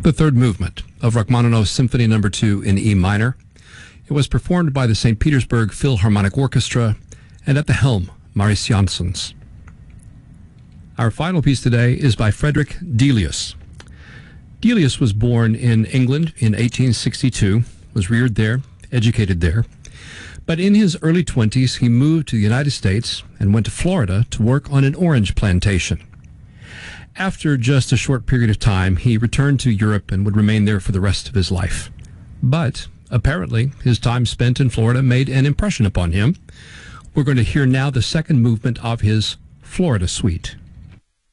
the third movement of Rachmaninoff's Symphony No. 2 in E minor. It was performed by the St. Petersburg Philharmonic Orchestra, and at the helm, Marius Jansons. Our final piece today is by Frederick Delius. Delius was born in England in 1862, was reared there, educated there. But in his early 20s, he moved to the United States and went to Florida to work on an orange plantation. After just a short period of time, he returned to Europe and would remain there for the rest of his life. But apparently, his time spent in Florida made an impression upon him. We're going to hear now the second movement of his Florida Suite.